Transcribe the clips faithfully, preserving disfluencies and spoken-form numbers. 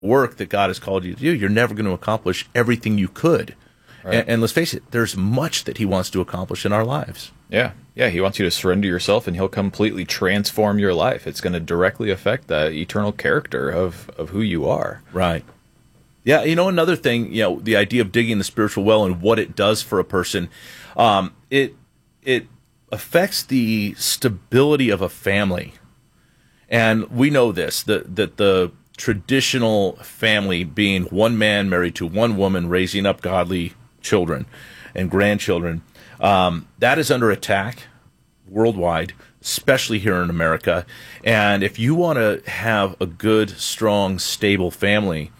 work that God has called you to do, you're never going to accomplish everything you could. Right. And, and let's face it, there's much that he wants to accomplish in our lives. Yeah. Yeah. He wants you to surrender yourself, and he'll completely transform your life. It's going to directly affect the eternal character of, of who you are. Right. Yeah. You know, another thing, you know, the idea of digging the spiritual well and what it does for a person, um, it, it affects the stability of a family. And we know this, that, that the traditional family being one man married to one woman raising up godly children and grandchildren, um, that is under attack worldwide, especially here in America. And if you want to have a good, strong, stable family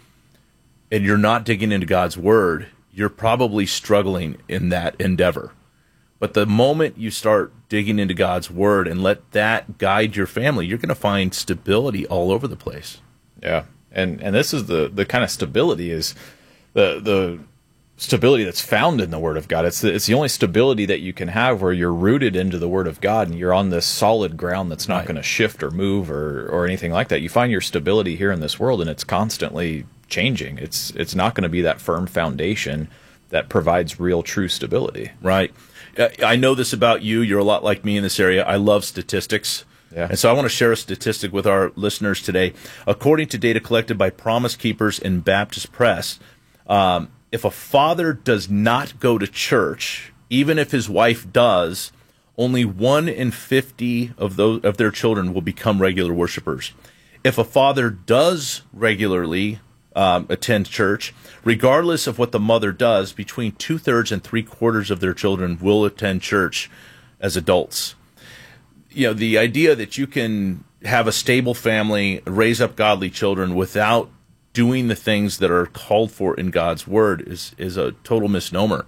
and you're not digging into God's word, you're probably struggling in that endeavor. But the moment you start digging into God's word and let that guide your family, you're going to find stability all over the place. Yeah, and and this is the the kind of stability is the the stability that's found in the Word of God. It's the, it's the only stability that you can have where you're rooted into the Word of God and you're on this solid ground that's not right. going to shift or move or or anything like that. You find your stability here in this world, and it's constantly changing. It's it's not going to be that firm foundation that provides real, true stability. Right. I know this about you. You're a lot like me in this area. I love statistics. Yeah. And so I want to share a statistic with our listeners today. According to data collected by Promise Keepers and Baptist Press, um, if a father does not go to church, even if his wife does, only one in fifty of those of their children will become regular worshipers. If a father does regularly um, attend church, regardless of what the mother does, between two-thirds and three-quarters of their children will attend church as adults. You know, the idea that you can have a stable family, raise up godly children without doing the things that are called for in God's word is is a total misnomer.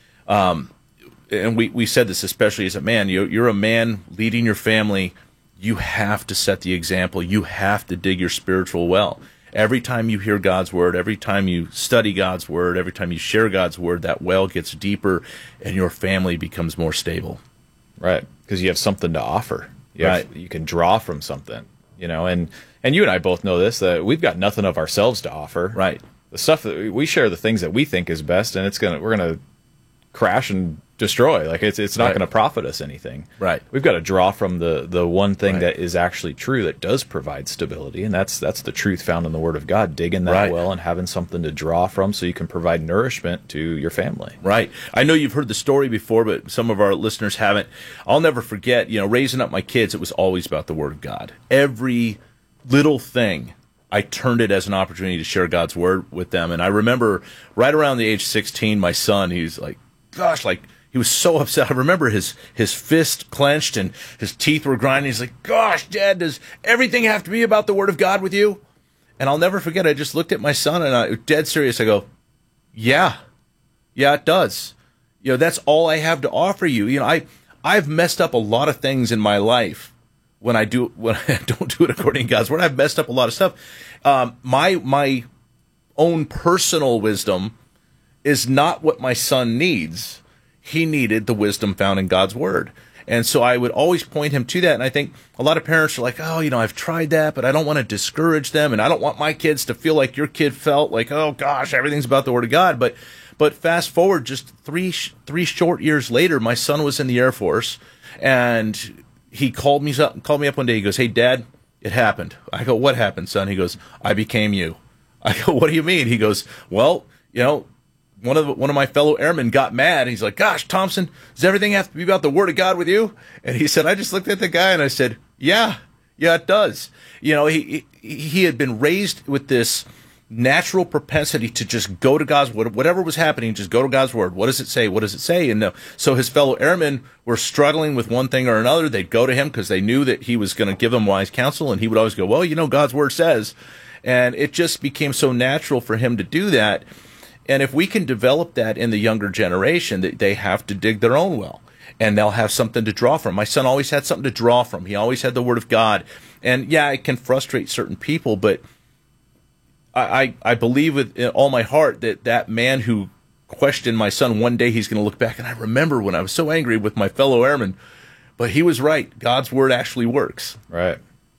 Um, and we, we said this especially as a man. You're, you're a man leading your family. You have to set the example. You have to dig your spiritual well. Every time you hear God's word, every time you study God's word, every time you share God's word, that well gets deeper and your family becomes more stable. Right, because you have something to offer. You right. have, you can draw from something, you know, and, and you and I both know this, that we've got nothing of ourselves to offer. Right. The stuff that we, we share, the things that we think is best, and it's gonna we're gonna crash and destroy. Like it's it's not right. going to profit us anything. Right. We've got to draw from the the one thing right. that is actually true, that does provide stability, and that's that's the truth found in the Word of God. Digging that right. well and having something to draw from, so you can provide nourishment to your family. Right. I know you've heard the story before, but some of our listeners haven't. I'll never forget. You know, raising up my kids, it was always about the Word of God. Every little thing, I turned it as an opportunity to share God's word with them. And I remember right around the age sixteen, my son, he's like, gosh, like. He was so upset. I remember his his fist clenched and his teeth were grinding. He's like, gosh, Dad, does everything have to be about the Word of God with you? And I'll never forget, I just looked at my son and I, dead serious, I go, yeah, yeah, it does. You know, that's all I have to offer you. You know, I, I've messed up a lot of things in my life when I do when I don't do it according to God's Word. I've messed up a lot of stuff. Um, my my own personal wisdom is not what my son needs. He needed the wisdom found in God's word. And so I would always point him to that. And I think a lot of parents are like, oh, you know, I've tried that, but I don't want to discourage them. And I don't want my kids to feel like your kid felt like, oh, gosh, everything's about the Word of God. But but fast forward just three three short years later, my son was in the Air Force. And he called me up, called me up one day. He goes, hey, Dad, it happened. I go, what happened, son? He goes, I became you. I go, what do you mean? He goes, well, you know, One of the, one of my fellow airmen got mad. He's like, gosh, Thompson, does everything have to be about the Word of God with you? And he said, I just looked at the guy and I said, yeah, yeah, it does. You know, he he, he had been raised with this natural propensity to just go to God's Word. Whatever was happening, just go to God's Word. What does it say? What does it say? And uh, so his fellow airmen were struggling with one thing or another. They'd go to him because they knew that he was going to give them wise counsel. And he would always go, well, you know, God's Word says. And it just became so natural for him to do that. And if we can develop that in the younger generation, that they have to dig their own well, and they'll have something to draw from. My son always had something to draw from. He always had the Word of God. And yeah, it can frustrate certain people, but I, I, I believe with all my heart that that man who questioned my son, one day he's going to look back, and I remember when I was so angry with my fellow airman, but he was right. God's Word actually works. Right.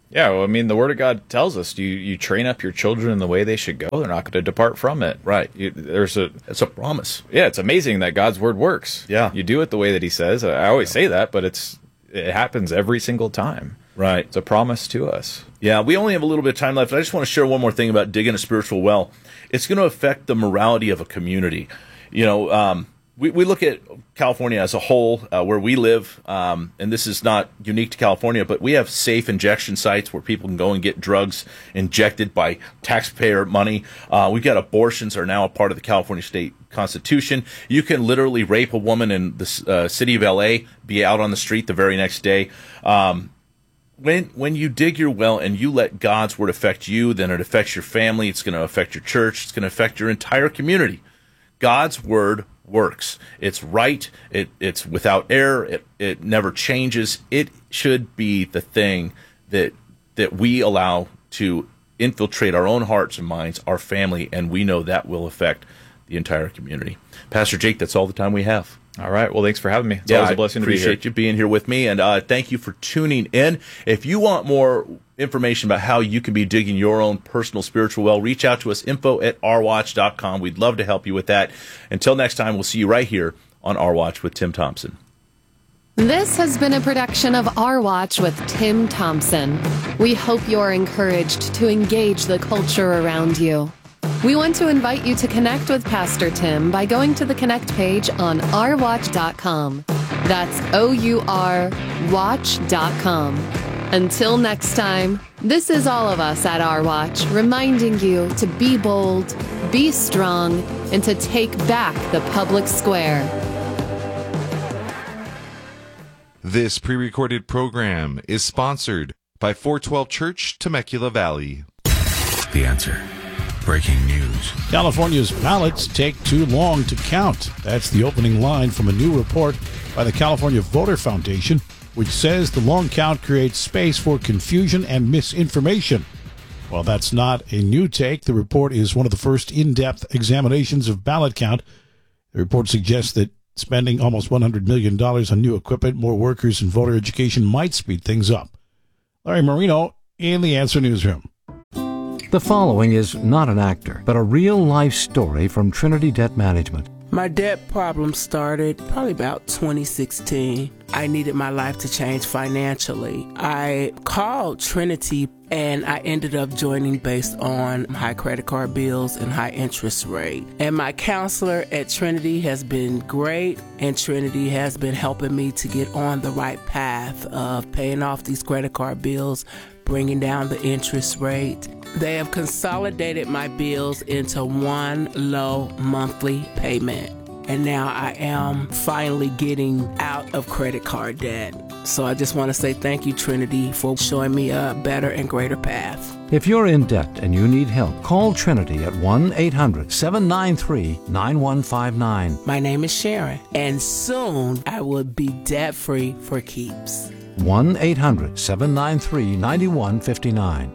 Yeah, well, I mean, the Word of God tells us you, you train up your children in the way they should go. They're not going to depart from it. Right. You, there's a It's a promise. Yeah, it's amazing that God's Word works. Yeah. You do it the way that He says. I always say that, but it's it happens every single time. Right. It's a promise to us. Yeah, we only have a little bit of time left. I just want to share one more thing about digging a spiritual well. It's going to affect the morality of a community. You know, um, we, we look at California as a whole, uh, where we live, um, and this is not unique to California, but we have safe injection sites where people can go and get drugs injected by taxpayer money. Uh, we've got abortions are now a part of the California state constitution. You can literally rape a woman in the uh, city of L A, be out on the street the very next day. Um, When when you dig your well and you let God's word affect you, then it affects your family. It's going to affect your church. It's going to affect your entire community. God's word works. It's right. It it's without error. It it never changes. It should be the thing that that we allow to infiltrate our own hearts and minds, our family, and we know that will affect the entire community. Pastor Jake, that's all the time we have. All right. Well, thanks for having me. It's yeah, always a blessing I to be here. appreciate you being here with me, and uh, thank you for tuning in. If you want more information about how you can be digging your own personal spiritual well, reach out to us, info at r watch dot com. We'd love to help you with that. Until next time, we'll see you right here on Our Watch with Tim Thompson. This has been a production of Our Watch with Tim Thompson. We hope you're encouraged to engage the culture around you. We want to invite you to connect with Pastor Tim by going to the Connect page on our watch dot com. That's O U R watch dot com. Until next time, this is all of us at Our Watch reminding you to be bold, be strong, and to take back the public square. This pre-recorded program is sponsored by four twelve Church, Temecula Valley. The Answer. Breaking news. California's ballots take too long to count. That's the opening line from a new report by the California Voter Foundation, which says the long count creates space for confusion and misinformation. While that's not a new take, the report is one of the first in-depth examinations of ballot count. The report suggests that spending almost one hundred million dollars on new equipment, more workers, and voter education might speed things up. Larry Marino in the Answer Newsroom. The following is not an actor, but a real-life story from Trinity Debt Management. My debt problem started probably about twenty sixteen. I needed my life to change financially. I called Trinity and I ended up joining based on high credit card bills and high interest rate. And my counselor at Trinity has been great, and Trinity has been helping me to get on the right path of paying off these credit card bills, bringing down the interest rate. They have consolidated my bills into one low monthly payment. And now I am finally getting out of credit card debt. So I just want to say thank you, Trinity, for showing me a better and greater path. If you're in debt and you need help, call Trinity at one eight hundred seven nine three nine one five nine. My name is Sharon, and soon I will be debt-free for keeps. one eight hundred seven nine three nine one five nine.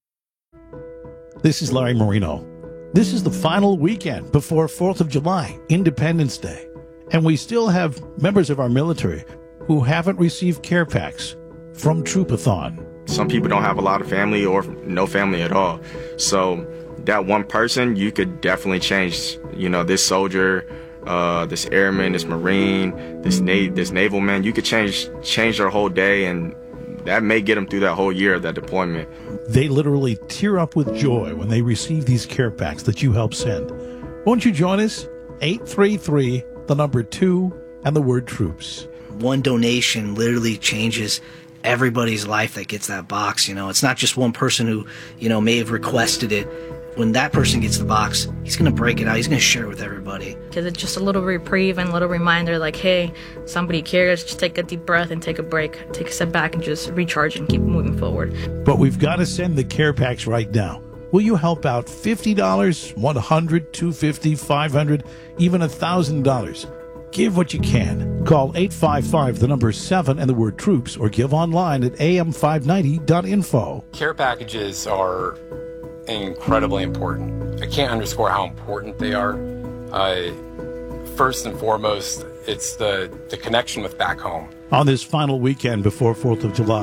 This is Larry Marino. This is the final weekend before fourth of July, Independence Day. And we still have members of our military who haven't received care packs from Troopathon. Some people don't have a lot of family or no family at all. So that one person, you could definitely change, you know, this soldier, uh, this airman, this Marine, this na- this naval man. You could change change their whole day, and that may get them through that whole year of that deployment. They literally tear up with joy when they receive these care packs that you help send. Won't you join us? eight three three, the number two, and the word troops. One donation literally changes everybody's life that gets that box. You know, it's not just one person who, you know, may have requested it. When that person gets the box, he's going to break it out. He's going to share it with everybody. Because it's just a little reprieve and a little reminder like, hey, somebody cares. Just take a deep breath and take a break. Take a step back and just recharge and keep moving forward. But we've got to send the care packs right now. Will you help out fifty dollars, one hundred dollars, two hundred fifty dollars, five hundred dollars, even one thousand dollars? Give what you can. Call eight five five, the number seven, and the word troops, or give online at a m five ninety dot info. Care packages are incredibly important. I can't underscore how important they are. Uh, first and foremost, it's the, the connection with back home. On this final weekend before fourth of July,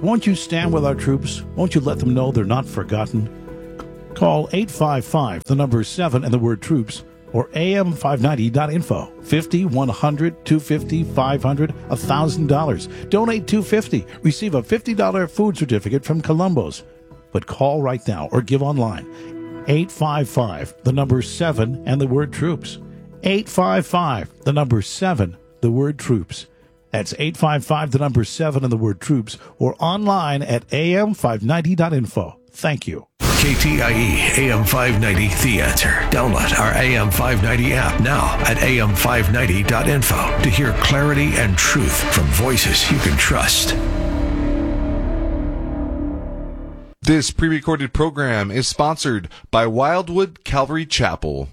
Won't you stand with our troops? Won't you let them know they're not forgotten? Call eight five five, the number seven, and the word troops, or A M five ninety dot info. fifty, one hundred, two fifty, five hundred, one thousand dollars. Donate two hundred fifty dollars. Receive a fifty dollars food certificate from Columbo's. But call right now or give online. eight five five, the number seven, and the word troops. eight five five, the number seven, the word troops. That's eight five five, the number seven, and the word troops, or online at A M five ninety dot info. Thank you. K T I E A M five ninety, The Answer. Download our A M five ninety app now at A M five ninety dot info to hear clarity and truth from voices you can trust. This pre-recorded program is sponsored by Wildwood Calvary Chapel.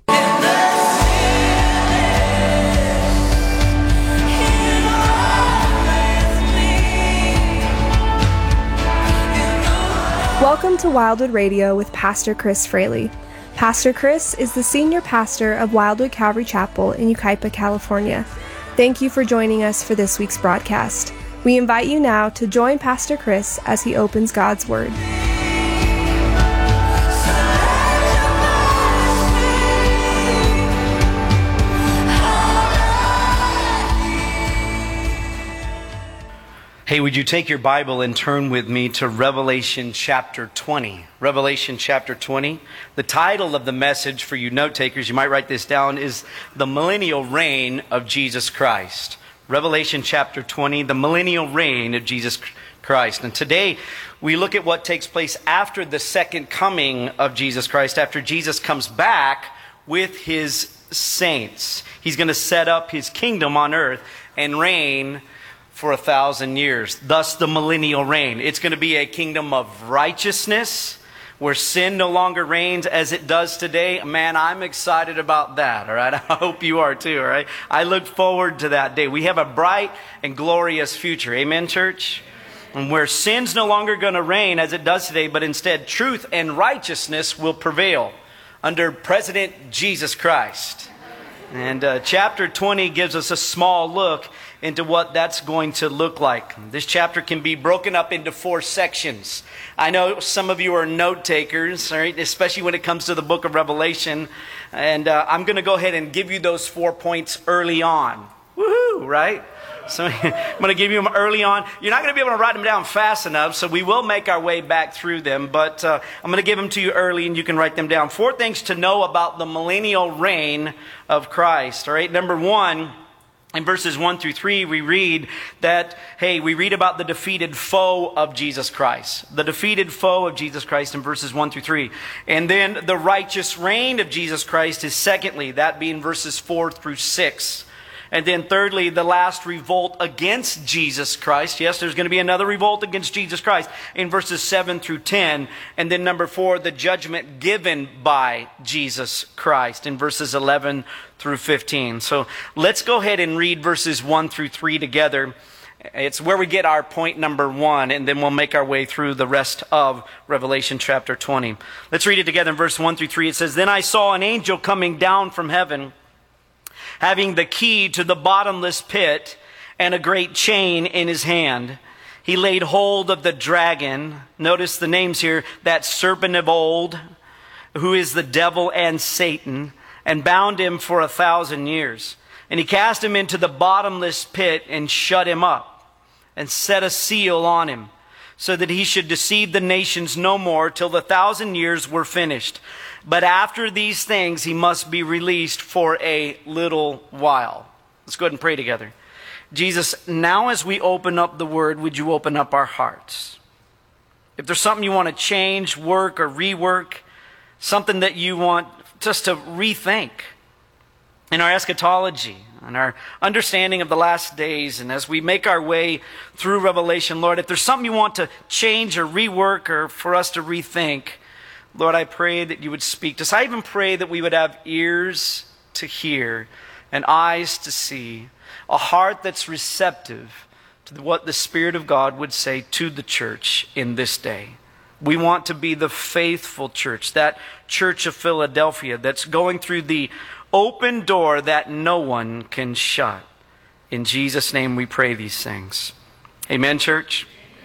Welcome to Wildwood Radio with Pastor Chris Fraley. Pastor Chris is the senior pastor of Wildwood Calvary Chapel in Yucaipa, California. Thank you for joining us for this week's broadcast. We invite you now to join Pastor Chris as he opens God's Word. Hey, would you take your Bible and turn with me to Revelation chapter twenty? Revelation chapter twenty. The title of the message for you note takers, you might write this down, is The Millennial Reign of Jesus Christ. Revelation chapter twenty, the millennial reign of Jesus Christ. And today we look at what takes place after the second coming of Jesus Christ, after Jesus comes back with his saints. He's going to set up his kingdom on earth and reign for a thousand years. Thus the millennial reign. It's going to be a kingdom of righteousness where sin no longer reigns as it does today. Man, I'm excited about that. All right. I hope you are too. All right. I look forward to that day. We have a bright and glorious future. Amen, church? And where sin's no longer going to reign as it does today, but instead truth and righteousness will prevail under President Jesus Christ. And uh, chapter twenty gives us a small look into what that's going to look like. This chapter can be broken up into four sections. I know some of you are note takers, right? Especially when it comes to the book of Revelation. And uh, I'm going to go ahead and give you those four points early on. Woohoo, right? So I'm going to give you them early on. You're not going to be able to write them down fast enough, so we will make our way back through them. But uh, I'm going to give them to you early, and you can write them down. Four things to know about the millennial reign of Christ. All right, number one, in verses one through three, we read that, hey, we read about the defeated foe of Jesus Christ. The defeated foe of Jesus Christ in verses one through three. And then the righteous reign of Jesus Christ is secondly, that being verses four through six. And then thirdly, the last revolt against Jesus Christ. Yes, there's going to be another revolt against Jesus Christ in verses seven through ten. And then number four, the judgment given by Jesus Christ in verses eleven through fifteen. So let's go ahead and read verses one through three together. It's where we get our point number one, and then we'll make our way through the rest of Revelation chapter twenty. Let's read it together in verse one through three. It says, "Then I saw an angel coming down from heaven, having the key to the bottomless pit and a great chain in his hand. He laid hold of the dragon," notice the names here, "that serpent of old, who is the devil and Satan, and bound him for a thousand years. And he cast him into the bottomless pit and shut him up, and set a seal on him, so that he should deceive the nations no more till the thousand years were finished. But after these things, he must be released for a little while." Let's go ahead and pray together. Jesus, now as we open up the Word, would you open up our hearts? If there's something you want to change, work, or rework, something that you want just to rethink in our eschatology and our understanding of the last days, and as we make our way through Revelation, Lord, if there's something you want to change or rework or for us to rethink, Lord, I pray that you would speak to us. I even pray that we would have ears to hear and eyes to see, a heart that's receptive to what the Spirit of God would say to the church in this day. We want to be the faithful church, that church of Philadelphia that's going through the open door that no one can shut. In Jesus' name we pray these things. Amen, church?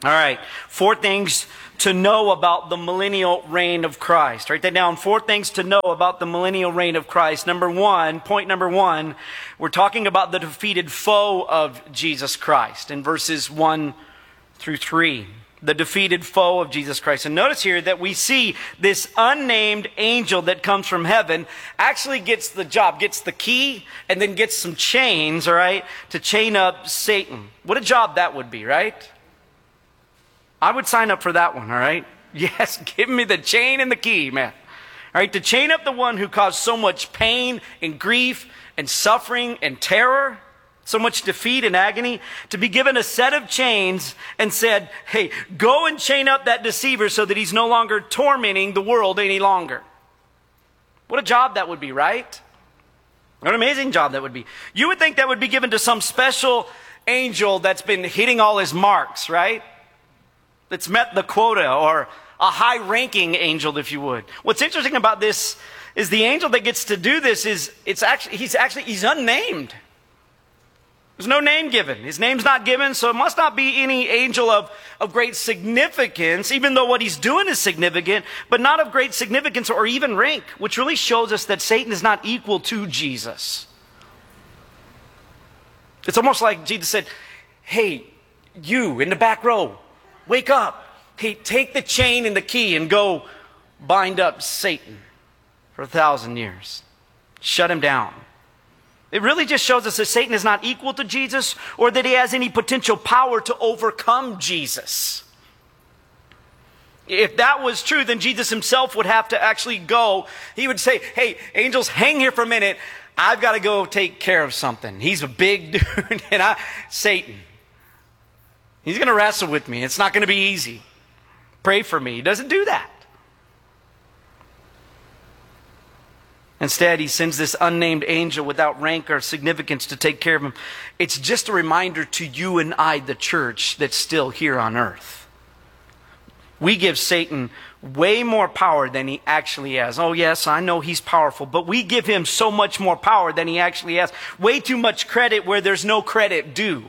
All right, four things to know about the millennial reign of Christ. Write that down. Four things to know about the millennial reign of Christ. Number one, point number one, we're talking about the defeated foe of Jesus Christ in verses one through three. The defeated foe of Jesus Christ. And notice here that we see this unnamed angel that comes from heaven actually gets the job, gets the key, and then gets some chains, all right, to chain up Satan. What a job that would be, right? I would sign up for that one, all right? Yes, give me the chain and the key, man. All right, to chain up the one who caused so much pain and grief and suffering and terror, so much defeat and agony, to be given a set of chains and said, hey, go and chain up that deceiver so that he's no longer tormenting the world any longer. What a job that would be, right? What an amazing job that would be. You would think that would be given to some special angel that's been hitting all his marks, right? That's met the quota, or a high-ranking angel, if you would. What's interesting about this is the angel that gets to do this is, it's actually, he's actually, he's unnamed. There's no name given. His name's not given, so it must not be any angel of, of great significance, even though what he's doing is significant, but not of great significance or even rank, which really shows us that Satan is not equal to Jesus. It's almost like Jesus said, hey, you in the back row, wake up. Hey, take the chain and the key and go bind up Satan for a thousand years. Shut him down. It really just shows us that Satan is not equal to Jesus, or that he has any potential power to overcome Jesus. If that was true, then Jesus himself would have to actually go. He would say, hey, angels, hang here for a minute. I've got to go take care of something. He's a big dude, and I, Satan. He's going to wrestle with me. It's not going to be easy. Pray for me. He doesn't do that. Instead, he sends this unnamed angel without rank or significance to take care of him. It's just a reminder to you and I, the church, that's still here on earth. We give Satan way more power than he actually has. Oh yes, I know he's powerful, but we give him so much more power than he actually has. Way too much credit where there's no credit due.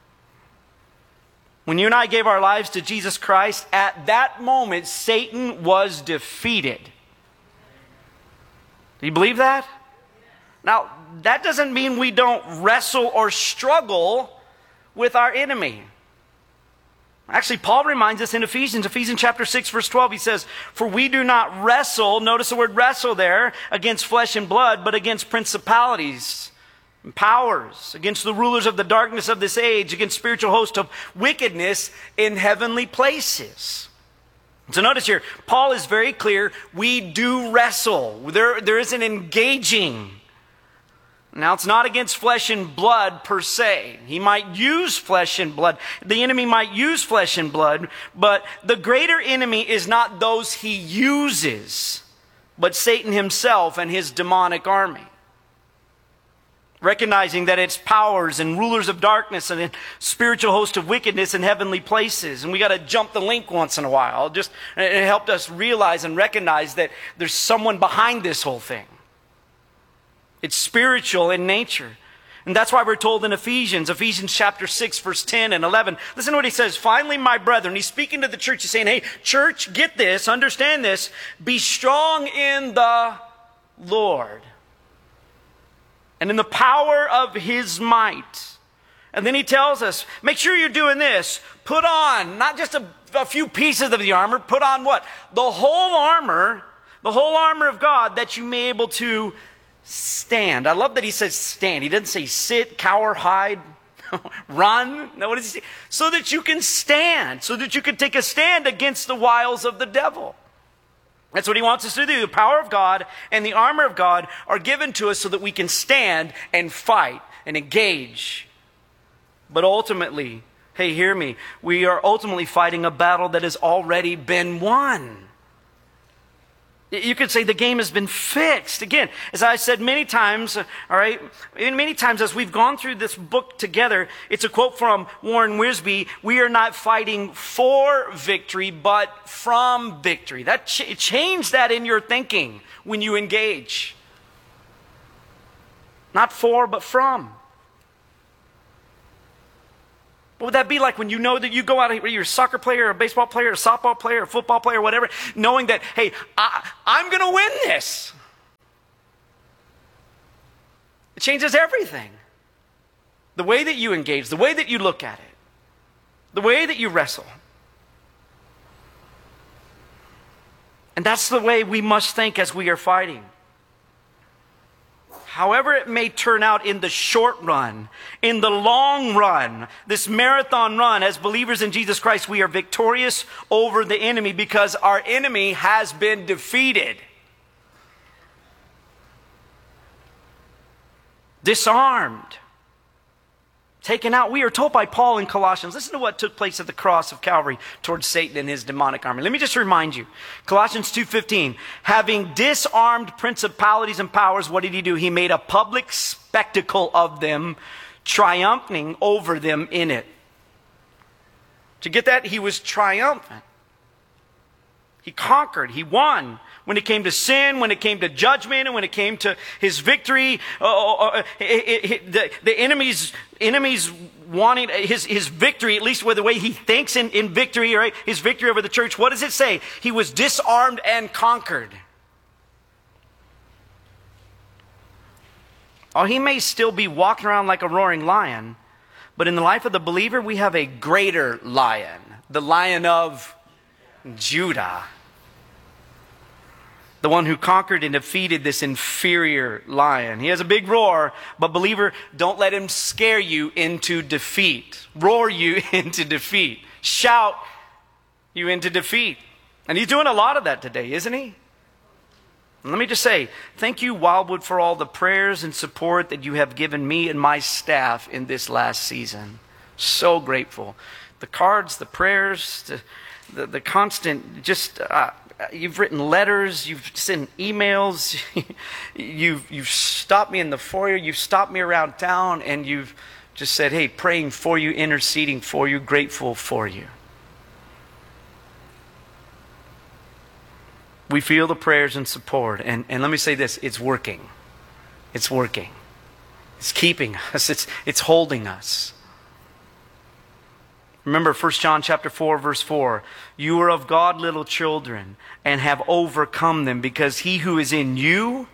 When you and I gave our lives to Jesus Christ, at that moment, Satan was defeated. Do you believe that? Now, that doesn't mean we don't wrestle or struggle with our enemy. Actually, Paul reminds us in Ephesians, Ephesians chapter six, verse twelve, he says, for we do not wrestle, notice the word wrestle there, against flesh and blood, but against principalities, powers, against the rulers of the darkness of this age, against spiritual hosts of wickedness in heavenly places. So notice here, Paul is very clear, we do wrestle. There, there is an engaging. Now, it's not against flesh and blood per se. He might use flesh and blood. The enemy might use flesh and blood, but the greater enemy is not those he uses, but Satan himself and his demonic army. Recognizing that it's powers and rulers of darkness and spiritual host of wickedness in heavenly places. And we got to jump the link once in a while. Just, it helped us realize and recognize that there's someone behind this whole thing. It's spiritual in nature. And that's why we're told in Ephesians, Ephesians chapter six, verse ten and eleven. Listen to what he says. Finally, my brethren, he's speaking to the church. He's saying, hey, church, get this, understand this. Be strong in the Lord and in the power of his might. And then he tells us, make sure you're doing this. Put on, not just a, a few pieces of the armor, put on what? The whole armor, the whole armor of God, that you may be able to stand. I love that he says stand. He doesn't say sit, cower, hide, run. No, what does he say? So that you can stand, so that you can take a stand against the wiles of the devil. That's what he wants us to do. The power of God and the armor of God are given to us so that we can stand and fight and engage. But ultimately, hey, hear me, we are ultimately fighting a battle that has already been won. You could say the game has been fixed. Again, as I said many times, all right, and many times as we've gone through this book together, it's a quote from Warren Wiersbe, we are not fighting for victory, but from victory. That ch- change that in your thinking when you engage. Not for, but from. What would that be like when you know that you go out, whether you're a soccer player, or a baseball player, or a softball player, or a football player, or whatever, knowing that, hey, I, I'm going to win this. It changes everything. The way that you engage, the way that you look at it, the way that you wrestle. And that's the way we must think as we are fighting. However it may turn out in the short run, in the long run, this marathon run, as believers in Jesus Christ, we are victorious over the enemy because our enemy has been defeated. Disarmed. Taken out. We are told by Paul in Colossians, listen to what took place at the cross of Calvary towards Satan and his demonic army. Let me just remind you. Colossians two fifteen, having disarmed principalities and powers, what did he do? He made a public spectacle of them, triumphing over them in it. To get that, he was triumphant. He conquered. He won. When it came to sin, when it came to judgment, and when it came to his victory, uh, uh, it, it, it, the, the enemy's, enemies wanting his, his victory, at least with the way he thinks in, in victory, right? His victory over the church. What does it say? He was disarmed and conquered. Oh, he may still be walking around like a roaring lion, but in the life of the believer, we have a greater lion, the Lion of Judah. The one who conquered and defeated this inferior lion. He has a big roar, but believer, don't let him scare you into defeat. Roar you into defeat. Shout you into defeat. And he's doing a lot of that today, isn't he? And let me just say, thank you, Wildwood, for all the prayers and support that you have given me and my staff in this last season. So grateful. The cards, the prayers, the, the, the constant, just... Uh, You've written letters, you've sent emails, you've, you've stopped me in the foyer, you've stopped me around town, and you've just said, hey, praying for you, interceding for you, grateful for you. We feel the prayers and support, and, and let me say this, it's working. It's working. It's keeping us, it's, it's holding us. Remember First John chapter four, verse four. You are of God, little children, and have overcome them, because he who is in you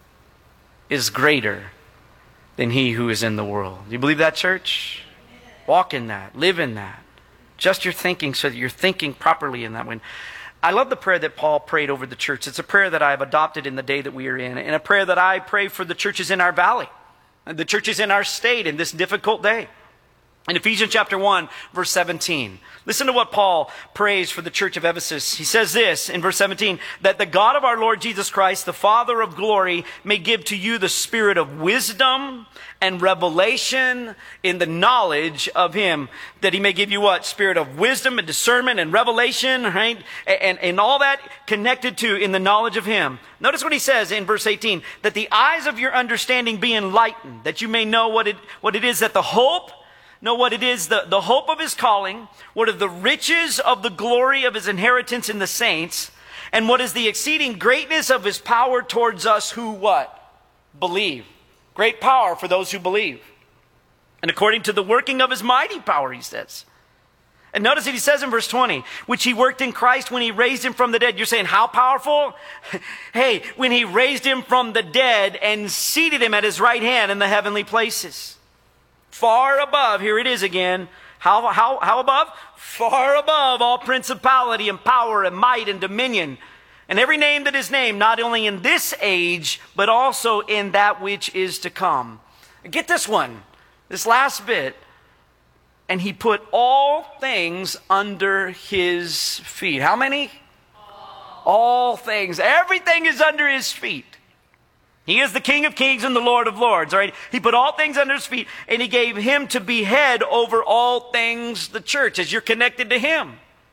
is greater than he who is in the world. Do you believe that, church? Walk in that. Live in that. Just your thinking so that you're thinking properly in that one. I love the prayer that Paul prayed over the church. It's a prayer that I have adopted in the day that we are in, and a prayer that I pray for the churches in our valley, and the churches in our state in this difficult day. In Ephesians chapter one, verse seventeen, listen to what Paul prays for the church of Ephesus. He says this in verse seventeen, that the God of our Lord Jesus Christ, the Father of glory, may give to you the spirit of wisdom and revelation in the knowledge of him. That he may give you what? Spirit of wisdom and discernment and revelation, right? And, and all that connected to in the knowledge of him. Notice what he says in verse eighteen, that the eyes of your understanding be enlightened, that you may know what it, what it is that the hope know what it is, the, the hope of his calling, what are the riches of the glory of his inheritance in the saints, and what is the exceeding greatness of his power towards us who what? Believe. Great power for those who believe. And according to the working of his mighty power, he says. And notice that he says in verse twenty, which he worked in Christ when he raised him from the dead. You're saying, how powerful? Hey, when he raised him from the dead and seated him at his right hand in the heavenly places. Far above, here it is again. How, how, how above? Far above all principality and power and might and dominion. And every name that is named, not only in this age, but also in that which is to come. Get this one, this last bit. And he put all things under his feet. How many? All, all things. Everything is under his feet. He is the King of kings and the Lord of lords, all right? He put all things under his feet, and he gave him to be head over all things, the church, as you're connected to him.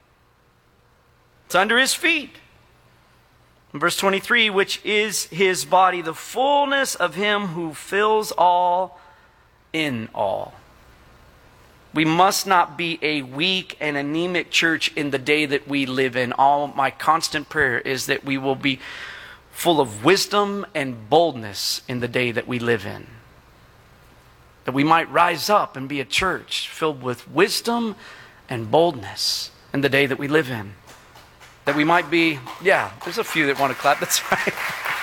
It's under his feet. In verse twenty-three, which is his body, the fullness of him who fills all in all. We must not be a weak and anemic church in the day that we live in. All my constant prayer is that we will be full of wisdom and boldness in the day that we live in. that we might rise up and be a church filled with wisdom and boldness in the day that we live in. That we might be, yeah, there's a few that want to clap, that's right.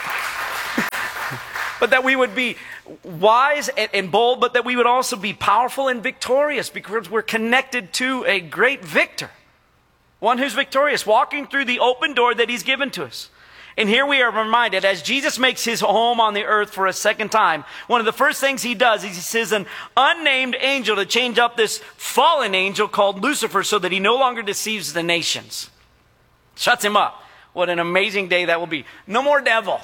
But that we would be wise and, and bold, but that we would also be powerful and victorious because we're connected to a great victor. One who's victorious, walking through the open door that he's given to us. And here we are reminded, as Jesus makes his home on the earth for a second time, one of the first things he does is he sends an unnamed angel to change up this fallen angel called Lucifer so that he no longer deceives the nations. Shuts him up. What an amazing day that will be. No more devil.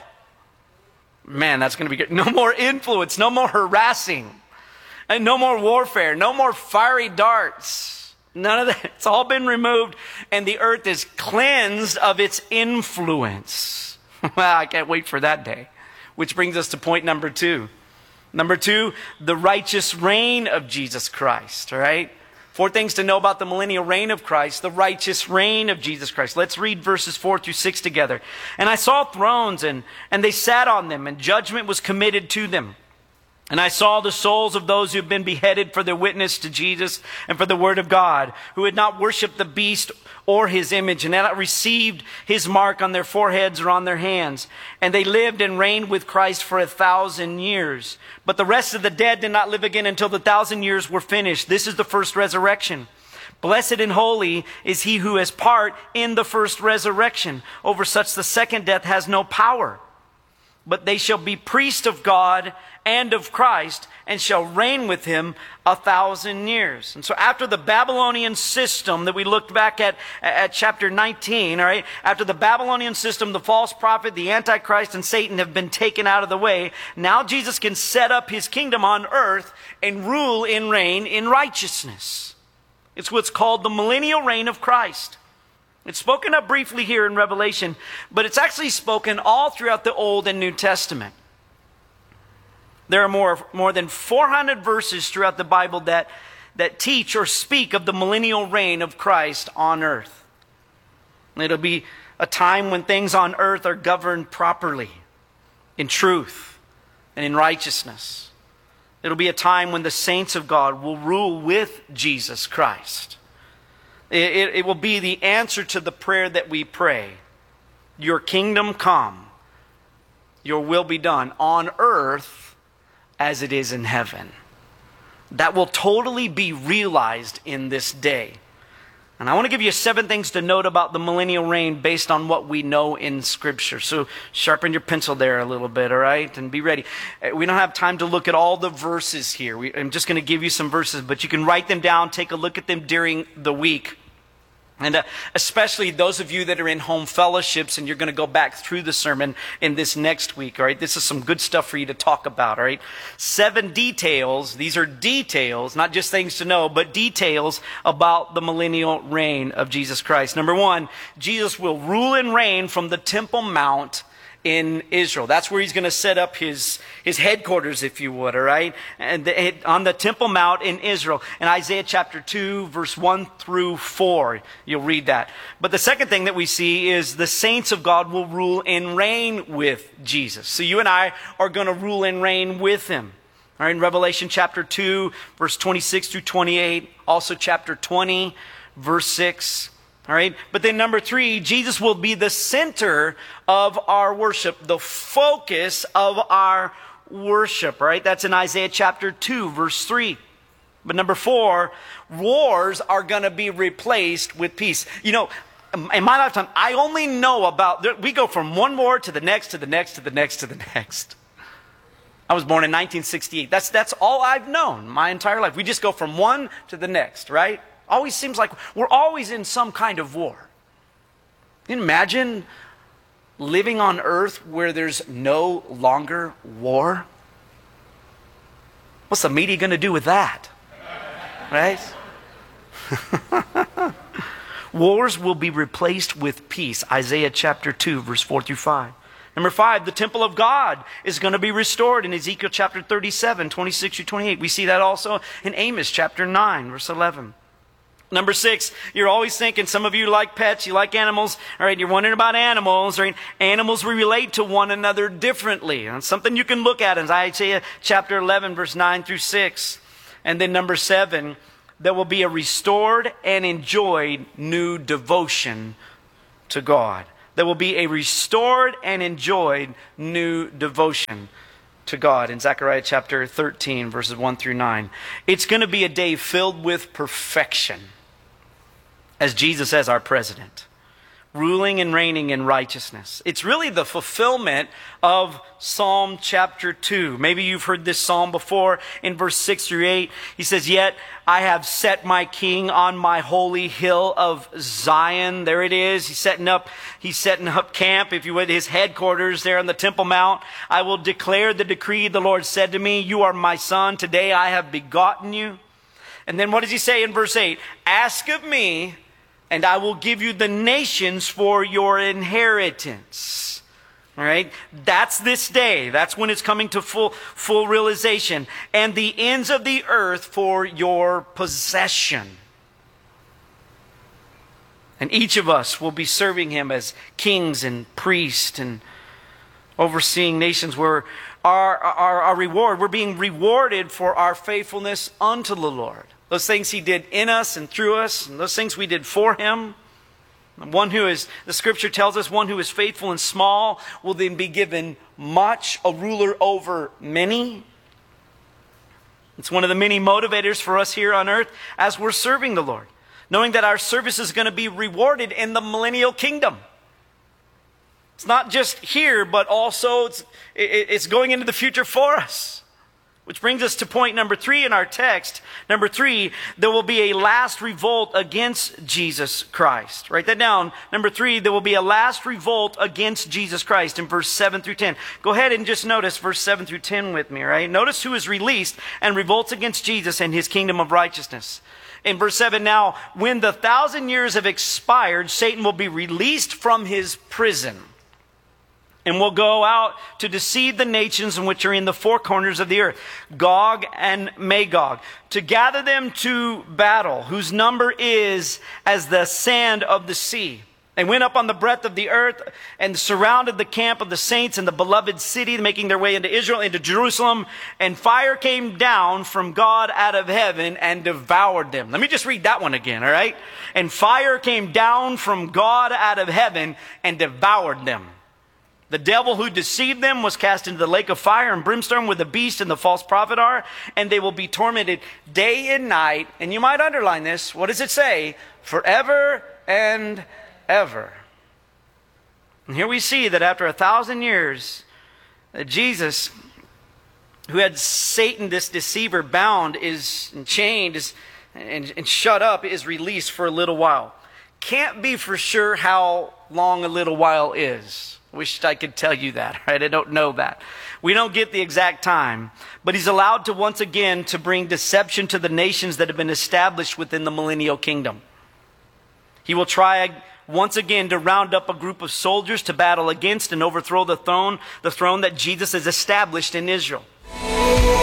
Man, that's going to be good. No more influence, no more harassing, and no more warfare, no more fiery darts. None of that. It's all been removed, and the earth is cleansed of its influence. Well, I can't wait for that day. Which brings us to point number two. Number two, the righteous reign of Jesus Christ, all right? Four things to know about the millennial reign of Christ, the righteous reign of Jesus Christ. Let's read verses four through six together. And I saw thrones, and, and they sat on them, and judgment was committed to them. And I saw the souls of those who have been beheaded for their witness to Jesus and for the word of God, who had not worshipped the beast or his image, and had not received his mark on their foreheads or on their hands. And they lived and reigned with Christ for a thousand years. But the rest of the dead did not live again until the thousand years were finished. This is the first resurrection. Blessed and holy is he who has part in the first resurrection. Over such the second death has no power. But they shall be priests of God and of Christ, and shall reign with him a thousand years. And so after the Babylonian system that we looked back at, at chapter nineteen, all right, after the Babylonian system, the false prophet, the Antichrist, and Satan have been taken out of the way, now Jesus can set up his kingdom on earth and rule and reign in righteousness. It's what's called the millennial reign of Christ. It's spoken of briefly here in Revelation, but it's actually spoken all throughout the Old and New Testament. There are more, more than four hundred verses throughout the Bible that, that teach or speak of the millennial reign of Christ on earth. It'll be a time when things on earth are governed properly, in truth and in righteousness. It'll be a time when the saints of God will rule with Jesus Christ. It, it, it will be the answer to the prayer that we pray. Your kingdom come, your will be done on earth as it is in heaven. That will totally be realized in this day. And I want to give you seven things to note about the millennial reign based on what we know in Scripture. So sharpen your pencil there a little bit, all right? And be ready. We don't have time to look at all the verses here. We, I'm just going to give you some verses, but you can write them down, take a look at them during the week. And uh, especially those of you that are in home fellowships and you're going to go back through the sermon in this next week, all right? This is some good stuff for you to talk about, all right? Seven details. These are details, not just things to know, but details about the millennial reign of Jesus Christ. Number one, Jesus will rule and reign from the Temple Mount in Israel. That's where he's going to set up his, his headquarters, if you would, all right? And the, on the Temple Mount in Israel. In Isaiah chapter two, verse one through four, you'll read that. But the second thing that we see is the saints of God will rule and reign with Jesus. So you and I are going to rule and reign with him. All right, in Revelation chapter two, verse twenty-six through twenty-eight, also chapter twenty, verse six. All right. But then number three, Jesus will be the center of our worship, the focus of our worship. All right. That's in Isaiah chapter two, verse three. But number four, wars are going to be replaced with peace. You know, in my lifetime, I only know about, we go from one war to the next, to the next, to the next, to the next. I was born in nineteen sixty-eight. That's, that's all I've known my entire life. We just go from one to the next, right? Always seems like we're always in some kind of war. Can you imagine living on earth where there's no longer war? What's the media going to do with that? Right? Wars will be replaced with peace. Isaiah chapter two, verse four through five. Number five, the temple of God is going to be restored in Ezekiel chapter thirty-seven, twenty-six through twenty-eight. We see that also in Amos chapter nine, verse eleven. Number six, you're always thinking, some of you like pets, you like animals, all right, you're wondering about animals, right? Animals we relate to one another differently. And something you can look at in Isaiah chapter eleven, verse nine through six. And then number seven, there will be a restored and enjoyed new devotion to God. There will be a restored and enjoyed new devotion to God in Zechariah chapter thirteen, verses one through nine. It's going to be a day filled with perfection, as Jesus as our president, ruling and reigning in righteousness. It's really the fulfillment of Psalm chapter two. Maybe you've heard this psalm before in verse six through eight. He says, "Yet I have set my king on my holy hill of Zion." There it is. He's setting up, he's setting up camp, if you would, his headquarters there on the Temple Mount. "I will declare the decree. The Lord said to me, you are my son. Today I have begotten you." And then what does he say in verse eight? "Ask of me, and I will give you the nations for your inheritance." All right? That's this day. That's when it's coming to full, full realization. "And the ends of the earth for your possession." And each of us will be serving him as kings and priests and overseeing nations, where our, our, our reward, we're being rewarded for our faithfulness unto the Lord. Those things he did in us and through us, and those things we did for him. One who is, the scripture tells us, one who is faithful and small will then be given much, a ruler over many. It's one of the many motivators for us here on earth as we're serving the Lord, knowing that our service is going to be rewarded in the millennial kingdom. It's not just here, but also it's, it's going into the future for us. Which brings us to point number three in our text. Number three, there will be a last revolt against Jesus Christ. Write that down. Number three, there will be a last revolt against Jesus Christ in verse seven through ten. Go ahead and just notice verse seven through ten with me, right? Notice who is released and revolts against Jesus and his kingdom of righteousness. In verse seven, "Now, when the thousand years have expired, Satan will be released from his prison and will go out to deceive the nations in which are in the four corners of the earth, Gog and Magog, to gather them to battle, whose number is as the sand of the sea. They went up on the breadth of the earth and surrounded the camp of the saints in the beloved city, making their way into Israel, into Jerusalem. And fire came down from God out of heaven and devoured them." Let me just read that one again, all right? "And fire came down from God out of heaven and devoured them. The devil who deceived them was cast into the lake of fire and brimstone where the beast and the false prophet are, and they will be tormented day and night." And you might underline this. What does it say? "Forever and ever." And here we see that after a thousand years, that Jesus, who had Satan, this deceiver, bound, is and chained, is and, and shut up, is released for a little while. Can't be for sure how long a little while is. Wished I could tell you that, right? I don't know that. We don't get the exact time. But he's allowed to once again to bring deception to the nations that have been established within the millennial kingdom. He will try once again to round up a group of soldiers to battle against and overthrow the throne, the throne that Jesus has established in Israel.